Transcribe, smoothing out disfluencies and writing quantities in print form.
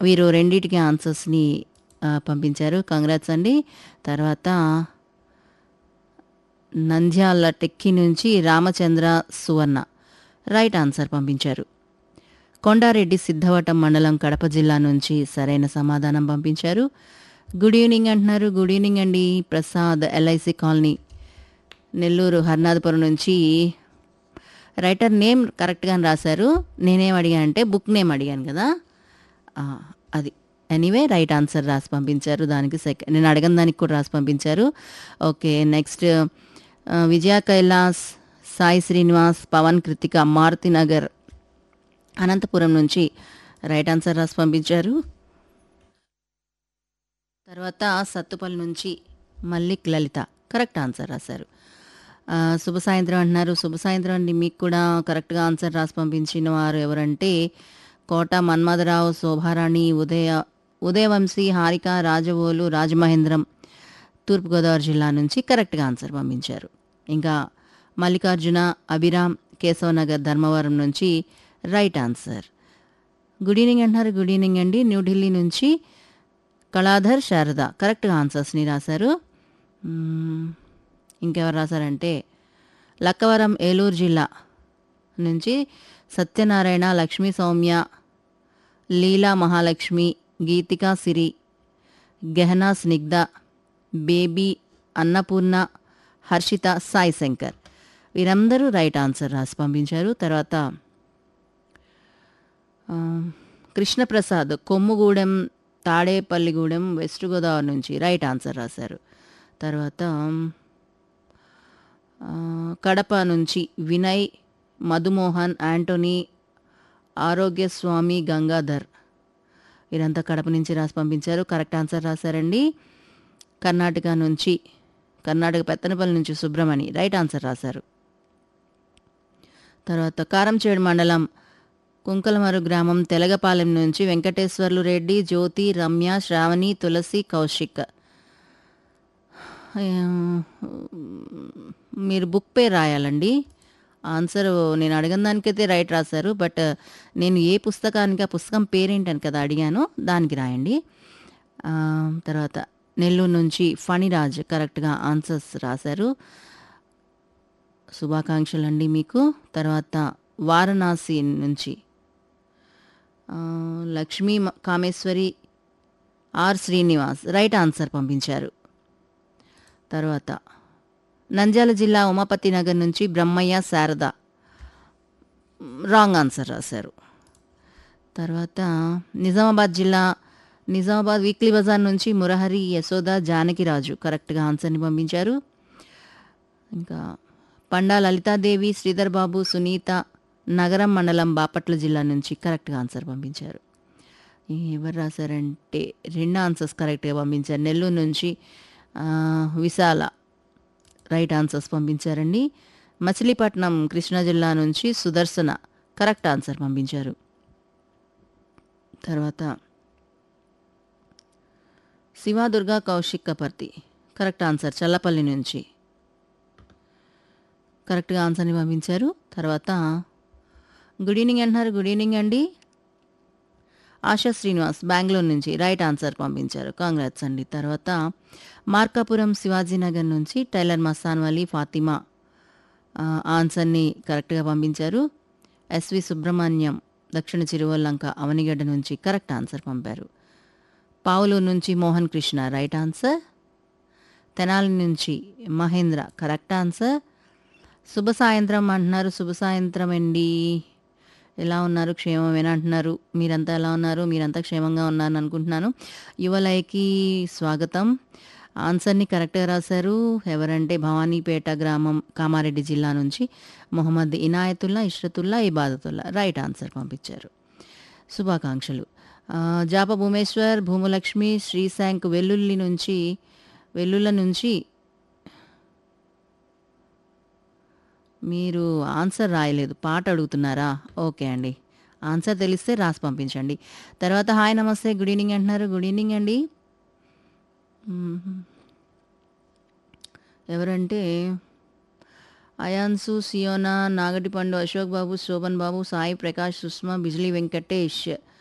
వీరు రెండిటికి ఆన్సర్స్‌ని పంపించారు. కంగ్రాట్స్ అండి. తర్వాత నంద్యాల టెక్కి నుంచి రామచంద్ర సువర్ణ రైట్ ఆన్సర్ పంపించారు. కొండారెడ్డి సిద్ధవటం మండలం కడప జిల్లా నుంచి సరైన సమాధానం పంపించారు. గుడ్ ఈవినింగ్ అంటున్నారు. గుడ్ ఈవినింగ్ అండి. ప్రసాద్ ఎల్ఐసి కాలనీ నెల్లూరు హర్నాథపురం నుంచి రైటర్ నేమ్ కరెక్ట్గానే రాశారు. నేనేం అడిగానంటే బుక్ నేమ్ అడిగాను కదా, ఆ, అది ఎనీవే రైట్ ఆన్సర్ రాసి పంపించారు. దానికి నేను అడగని దానికి కూడా రాసి పంపించారు. ఓకే, నెక్స్ట్ విజయ కైలాస్, సాయి శ్రీనివాస్, పవన్ కృతిక, మారుతి నగర్ అనంతపురం నుంచి రైట్ ఆన్సర్ రాసి పంపించారు. తర్వాత సత్తుపల్లి నుంచి మల్లిక్ లలిత కరెక్ట్ ఆన్సర్ రాశారు. శుభ సాయంత్రం అంటున్నారు. శుభ సాయంత్రం అండి. మీకు కూడా కరెక్ట్గా ఆన్సర్ రాసి పంపించిన వారు ఎవరంటే కోట మన్మథరావు, శోభారాణి, ఉదయవంశీ, హారిక, రాజవోలు, రాజమహేంద్రం తూర్పుగోదావరి జిల్లా నుంచి కరెక్ట్గా ఆన్సర్ పంపించారు. ఇంకా మల్లికార్జున, అభిరామ్, కేశవనగర్, ధర్మవరం నుంచి రైట్ ఆన్సర్. గుడ్ ఈవినింగ్ అంటున్నారు. గుడ్ ఈవినింగ్ అండి. న్యూఢిల్లీ నుంచి కళాధర్, శారద కరెక్ట్గా ఆన్సర్స్ని రాశారు. ఇంకెవరు రాశారంటే లక్కవరం, ఏలూరు జిల్లా నుంచి సత్యనారాయణ, లక్ష్మీ సౌమ్య, లీలా మహాలక్ష్మి, గీతికా సిరి, గెహనా స్నిగ్ధ, బేబీ, అన్నపూర్ణ, హర్షిత, సాయి శంకర్ వీరందరూ రైట్ ఆన్సర్ రాసి పంపించారు. తర్వాత కృష్ణప్రసాద్, కొమ్ముగూడెం, తాడేపల్లిగూడెం, వెస్ట్ గోదావరి నుంచి రైట్ ఆన్సర్ రాశారు. తర్వాత కడప నుంచి వినయ్, మధుమోహన్, యాంటోనీ, ఆరోగ్యస్వామి, గంగాధర్ వీరంతా కడప నుంచి రాసి పంపించారు. కరెక్ట్ ఆన్సర్ రాశారండి. కర్ణాటక పెత్తనపల్లి నుంచి సుబ్రమణి రైట్ ఆన్సర్ రాశారు. తర్వాత కారంచేడు మండలం కుంకలమరు గ్రామం తెలగపాలెం నుంచి వెంకటేశ్వర్లు రెడ్డి, జ్యోతి, రమ్య, శ్రావణి, తులసి, కౌశిక్ మీరు బుక్ పేరు రాయాలండి. ఆన్సర్ నేను అడిగిన దానికైతే రైట్ రాశారు. బట్ నేను ఏ పుస్తకానికి ఆ పుస్తకం పేరేంటని కదా అడిగాను, దానికి రాయండి. తర్వాత నెల్లూరు నుంచి ఫణిరాజ్ కరెక్ట్గా ఆన్సర్స్ రాశారు. శుభాకాంక్షలు అండి మీకు. తర్వాత వారణాసి నుంచి Lakshmi Kameshwari, are Srinivas right answer పంపించారు. తర్వాత నంద్యాల జిల్లా ఉమాపతి నగర్ నుంచి బ్రహ్మయ్య, శారద రాంగ్ ఆన్సర్ రాశారు. తర్వాత నిజామాబాద్ వీక్లీ బజార్ నుంచి మురహరి, యశోద, జానకిరాజు కరెక్ట్గా ఆన్సర్ని పంపించారు. ఇంకా పండా లలితాదేవి, శ్రీధర్ బాబు, సునీత, నగరం మండలం బాపట్ల జిల్లా నుంచి కరెక్ట్గా ఆన్సర్ పంపించారు. ఎవరు రాశారంటే రెండు ఆన్సర్స్ కరెక్ట్గా పంపించారు. నెల్లూరు నుంచి విశాల రైట్ ఆన్సర్స్ పంపించారండి. మచిలీపట్నం కృష్ణా జిల్లా నుంచి సుదర్శన కరెక్ట్ ఆన్సర్ పంపించారు. తర్వాత శివాదుర్గా, కౌశిక్ కపర్తి కరెక్ట్ ఆన్సర్ చల్లపల్లి నుంచి కరెక్ట్గా ఆన్సర్ని పంపించారు. తర్వాత గుడ్ ఈవినింగ్ అంటున్నారు. గుడ్ ఈవినింగ్ అండి. ఆశా శ్రీనివాస్ బెంగళూరు నుంచి రైట్ ఆన్సర్ పంపించారు. కాంగ్రాట్స్ అండి. తర్వాత మార్కాపురం శివాజీనగర్ నుంచి టైలర్ మస్తాన్ వలీ, ఫాతిమా ఆన్సర్ని కరెక్ట్గా పంపించారు. ఎస్వి సుబ్రహ్మణ్యం దక్షిణ చిరువల్లంక అవనిగడ్డ నుంచి కరెక్ట్ ఆన్సర్ పంపారు. పావులూరు నుంచి మోహన్ కృష్ణ రైట్ ఆన్సర్. తెనాలి నుంచి మహేంద్ర కరెక్ట్ ఆన్సర్. శుభ సాయంత్రం అంటున్నారు. శుభ సాయంత్రం అండి. ఎలా ఉన్నారు? క్షేమమేనా అంటున్నారు. మీరంతా ఎలా ఉన్నారు? మీరంతా క్షేమంగా ఉన్నారని అనుకుంటున్నాను. యువలయకి స్వాగతం. ఆన్సర్ని కరెక్ట్గా రాశారు. ఎవరంటే భవానీపేట గ్రామం, కామారెడ్డి జిల్లా నుంచి మొహమ్మద్ ఇనాయతుల్లా, ఇష్రతుల్లా, ఇబాదతుల్లా రైట్ ఆన్సర్ పంపించారు. శుభాకాంక్షలు. జాప భూమేశ్వర్, భూములక్ష్మి, శ్రీశాంక్ వెల్లుల్ల నుంచి మీరు ఆన్సర్ రాయలేదు, పాట అడుగుతున్నారా? ఓకే అండి, ఆన్సర్ తెలిస్తే రాసి పంపించండి. తర్వాత హాయ్ నమస్తే గుడ్ ఈవినింగ్ అంటున్నారు. గుడ్ ఈవినింగ్ అండి. ఎవరంటే అయాన్సు, సియోనా, నాగటిపండు, అశోక్ బాబు, శోభన్ బాబు, సాయి ప్రకాష్, సుష్మా, బిజ్లీ వెంకటేష్